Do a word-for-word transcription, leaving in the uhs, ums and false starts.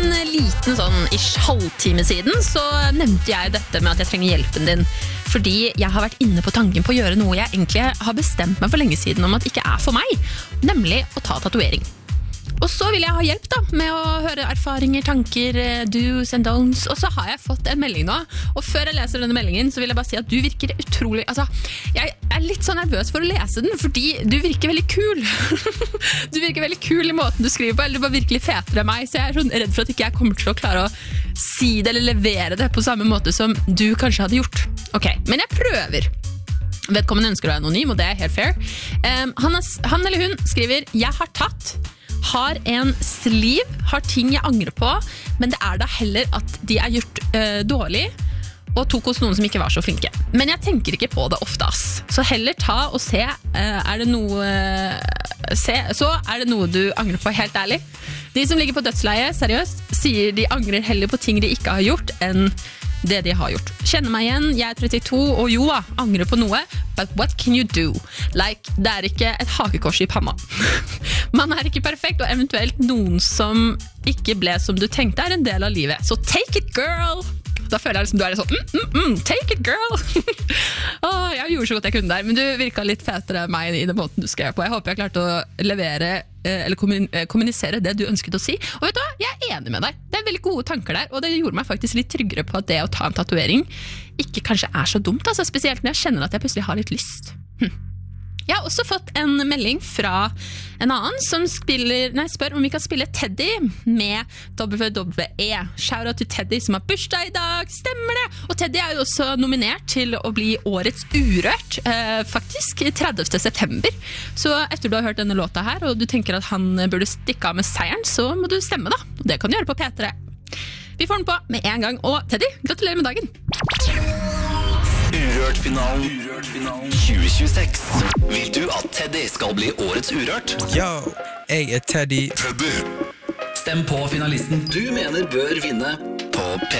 en liten sånn ish halvtime siden så nevnte jeg dette med at jeg trenger hjelpen din. Fordi jeg har vært inne på tanken på å gjøre noe jeg egentlig har bestemt meg for lenge siden om at ikke er for meg, nemlig å ta tatovering. Og så vil jeg ha hjelp da, med å høre erfaringer, tanker, do's and don'ts. Og så har jeg fått en melding nå. Og før jeg leser denne meldingen, så vil jeg bare si at du virker utrolig... Altså, jeg er litt så nervøs for å lese den, fordi du virker veldig kul. Du virker veldig kul i måten du skriver på, eller du bare virkelig fetere enn meg. Så jeg er sånn redd for at ikke jeg kommer til å klare å si det eller levere det på samme måte som du kanskje hadde gjort. Ok, men jeg prøver. Vedkommende ønsker å være anonym, og det er helt fair. Um, han, er, han eller hun skriver, jeg har tatt... har en sliv, har ting jeg angrer på, men det er da heller at de er gjort øh, dårlig, og tok hos noen som ikke var så flinke. Men jeg tenker ikke på det ofte, ass. Så heller ta og se, øh, er det noe, øh, se, så er det noe du angrer på, helt ærlig. De som ligger på dødsleie, seriøst, sier de angrer heller på ting de ikke har gjort, enn det de har gjort. Kjenner meg igjen, jeg er trettito, og jo da, angrer på noe, but what can you do? Like, det er ikke et hakekors i panna. Man er ikke perfekt, og eventuelt noen som ikke ble som du tenkte er en del av livet. Så take it, girl! Da føler jeg liksom du er sånn, mm, mm, mm, take it, girl! Åh, jeg gjorde så godt jeg kunne der, men du virket litt fetere enn meg i den måten du skrev på. Jeg håper jeg klarte å levere, eller kommunisere det du ønsket å si. Og vet du hva, jeg er enig med deg. Det er veldig gode tanker der, og det gjorde meg faktisk litt tryggere på at det å ta en tatovering ikke kanskje er så dumt, altså, spesielt når jeg kjenner at jeg plutselig har litt lyst. Hm. Jeg har også fått en melding fra en annen som spiller, nei, spør om vi kan spille Teddy med W W E. Shoutout til Teddy som har bursdag i dag, stemmer det? Og Teddy er jo også nominert til å bli årets urørt, eh, faktisk, tredivte september. Så etter du har hørt denne låta her, og du tenker at han burde stikke av med seieren, så må du stemme da. Det kan du gjøre på P tre. Vi får den på med en gang, og Teddy, gratulerer med dagen! Urørt-finalen tjue tjueseks. Vil du at Teddy skal bli årets urørt? Yo, jeg er Teddy. Teddy. Stem på finalisten du mener bør vinne på P